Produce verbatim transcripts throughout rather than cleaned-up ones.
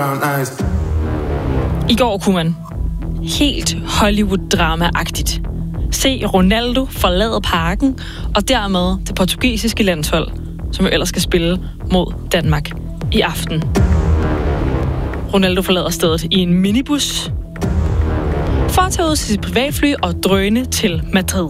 I går kunne man helt Hollywood-drama-agtigt se Ronaldo forlade parken, og dermed det portugisiske landshold, som jo ellers skal spille mod Danmark i aften. Ronaldo forlader stedet i en minibus for at tage ud til sit privatfly og drøne til Madrid.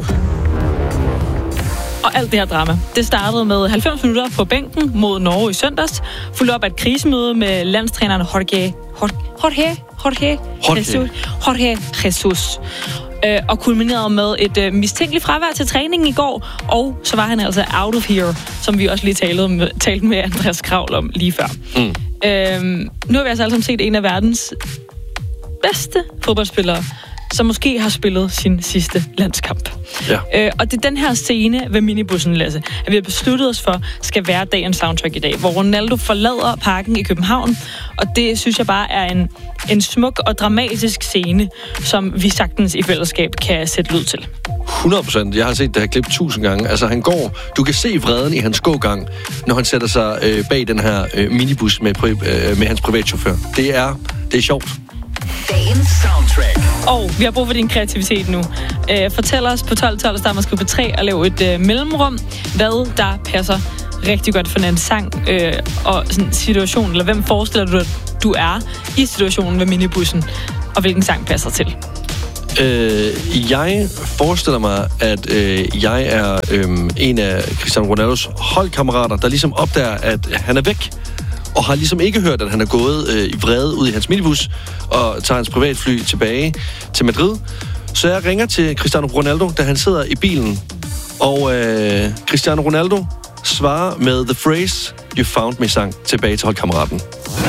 Og alt det her drama, det startede med halvfems minutter på bænken mod Norge i søndags, fulgt op af et krisemøde med landstræneren Jorge, Jorge, Jorge, Jorge Jesus, Jorge Jesus. Øh, og kulminerede med et øh, mistænkeligt fravær til træningen i går, og så var han altså out of here, som vi også lige talte med, talte med Andreas Kravl om lige før. Mm. Øh, nu har vi altså alle sammen set en af verdens bedste fodboldspillere, som måske har spillet sin sidste landskamp. Ja. Øh, og det er den her scene ved minibussen, Lasse, at vi har besluttet os for, skal være dagens soundtrack i dag, hvor Ronaldo forlader parken i København, og det synes jeg bare er en, en smuk og dramatisk scene, som vi sagtens i fællesskab kan sætte lyd til. hundrede procent. Jeg har set det her klip tusind gange. Altså, han går... Du kan se vreden i hans gågang, når han sætter sig øh, bag den her øh, minibus med, øh, med hans privatchauffør. Det er, det er sjovt. Dagens soundtrack. Og vi har brug for din kreativitet nu. Øh, fortæl os på tolv tolv, der man skal på tre og lave et øh, mellemrum, hvad der passer rigtig godt for en sang øh, og sådan en situation, eller hvem forestiller du, at du er i situationen med minibussen, og hvilken sang passer til? Øh, jeg forestiller mig, at øh, jeg er øh, en af Cristiano Ronaldos holdkammerater, der ligesom opdager, at han er væk, og har ligesom ikke hørt, at han er gået øh, i vrede ud i hans minibus og tager hans privatfly tilbage til Madrid. Så jeg ringer til Cristiano Ronaldo, da han sidder i bilen, og øh, Cristiano Ronaldo svarer med The Phrase You Found Me sang tilbage til holdkammeraten.